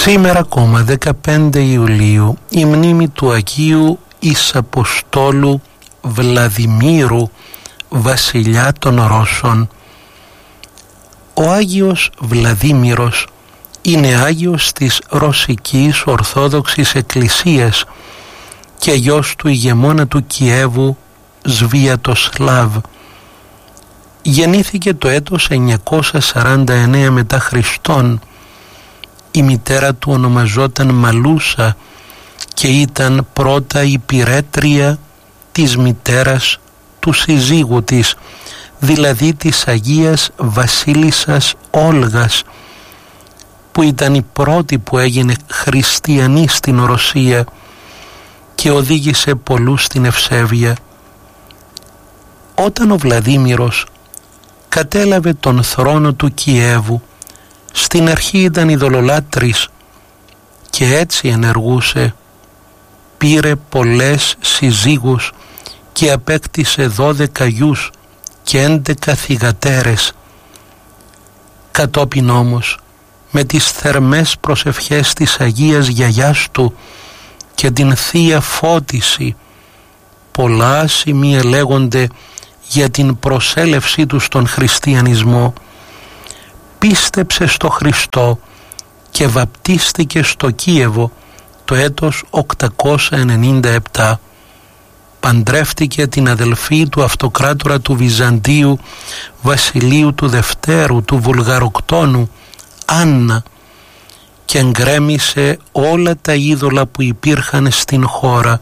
Σήμερα ακόμα 15 Ιουλίου η μνήμη του Αγίου Εις-Αποστόλου Βλαδιμήρου, βασιλιά των Ρώσων. Ο Άγιος Βλαδίμηρος είναι Άγιος της Ρωσικής Ορθόδοξης Εκκλησίας και γιος του ηγεμόνα του Κιέβου Σβιατοσλάβ. Γεννήθηκε το έτος 949 μετά Χριστόν. Η μητέρα του ονομαζόταν Μαλούσα και ήταν πρώτα υπηρέτρια της μητέρας του συζύγου της, δηλαδή της Αγίας Βασίλισσας Όλγας, που ήταν η πρώτη που έγινε χριστιανή στην Ρωσία και οδήγησε πολλούς στην ευσέβεια. Όταν ο Βλαδίμηρος κατέλαβε τον θρόνο του Κιέβου, στην αρχή ήταν ειδωλολάτρης και έτσι ενεργούσε. Πήρε πολλές συζύγους και απέκτησε 12 γιους και 11 θυγατέρες. Κατόπιν όμως, με τις θερμές προσευχές της Αγίας Γιαγιάς του και την Θεία Φώτιση, πολλά σημεία λέγονται για την προσέλευσή του στον χριστιανισμό. Πίστεψε στο Χριστό και βαπτίστηκε στο Κίεβο το έτος 897. Παντρεύτηκε την αδελφή του αυτοκράτορα του Βυζαντίου Βασιλείου του Δευτέρου του Βουλγαροκτόνου, Άννα, και εγκρέμισε όλα τα είδωλα που υπήρχαν στην χώρα.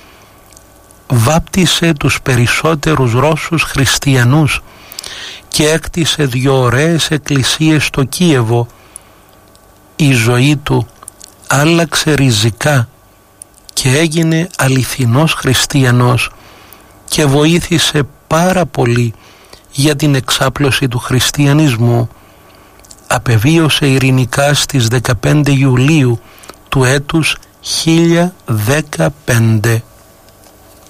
Βάπτισε τους περισσότερους Ρώσους χριστιανούς και έκτισε 2 ωραίες εκκλησίες στο Κίεβο. Η ζωή του άλλαξε ριζικά και έγινε αληθινός χριστιανός και βοήθησε πάρα πολύ για την εξάπλωση του χριστιανισμού. Απεβίωσε ειρηνικά στις 15 Ιουλίου του έτους 1015.